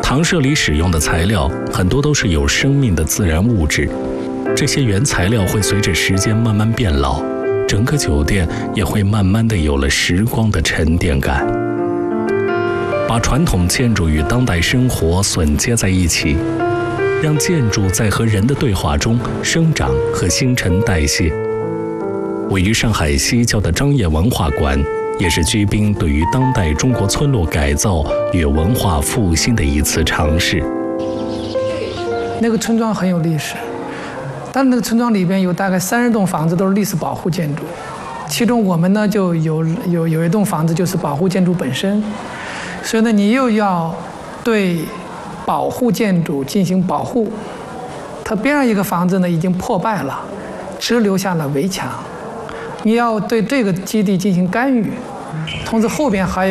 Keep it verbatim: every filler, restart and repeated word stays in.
堂舍里使用的材料很多都是有生命的自然物质，这些原材料会随着时间慢慢变老，整个酒店也会慢慢的有了时光的沉淀感。把传统建筑与当代生活榫接在一起，让建筑在和人的对话中生长和新陈代谢。位于上海西郊的张掖文化馆，也是居宾对于当代中国村落改造与文化复兴的一次尝试。 那个村庄很有历史，但那个村庄里边有大概三十栋房子都是历史保护建筑，其中我们呢就有有有一栋房子就是保护建筑本身，所以呢你又要对保护建筑进行保护。它边上一个房子呢已经破败了，只留下了围墙，你要对这个基地进行干预，同时后边还有